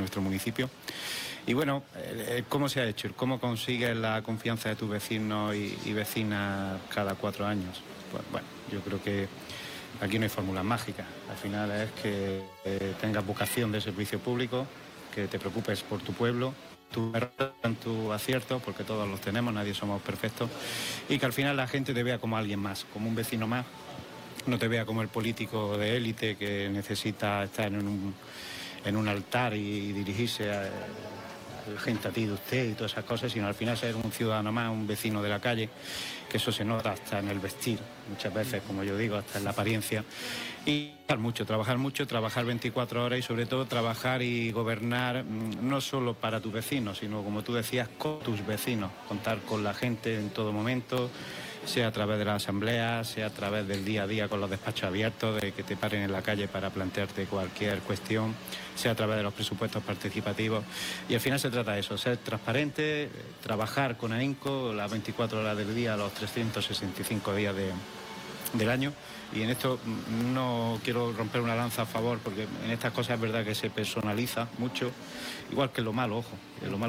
nuestro municipio. Y bueno, ¿cómo se ha hecho? ¿Cómo consigues la confianza de tus vecinos y vecinas cada 4 años? Pues bueno, yo creo que aquí no hay fórmulas mágicas. Al final es que tengas vocación de servicio público, que te preocupes por tu pueblo, tu aciertos, porque todos los tenemos, nadie somos perfectos, y que al final la gente te vea como alguien más, como un vecino más, no te vea como el político de élite que necesita estar en un altar y dirigirse a la gente a ti de usted y todas esas cosas, sino al final ser un ciudadano más, un vecino de la calle, que eso se nota hasta en el vestir, muchas veces, como yo digo, hasta en la apariencia. Y trabajar mucho, trabajar 24 horas y sobre todo trabajar y gobernar no solo para tus vecinos, sino, como tú decías, con tus vecinos, contar con la gente en todo momento, sea a través de la asamblea, sea a través del día a día con los despachos abiertos, de que te paren en la calle para plantearte cualquier cuestión, sea a través de los presupuestos participativos. Y al final se trata de eso, ser transparente, trabajar con ahínco las 24 horas del día, los 365 días del año. Y en esto no quiero romper una lanza a favor, porque en estas cosas es verdad que se personaliza mucho, igual que en lo malo, ojo, en lo malo